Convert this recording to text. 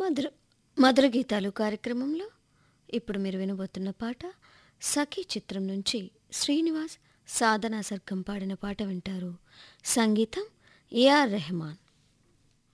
మధుర మధుర గీతాలు కార్యక్రమంలో ఇప్పుడు మీరు వినబోతున్న పాట సఖీ చిత్రం నుంచి శ్రీనివాస్ సాధనా సర్గం పాడిన పాట వింటారు. సంగీతం ఏఆర్ రెహమాన్.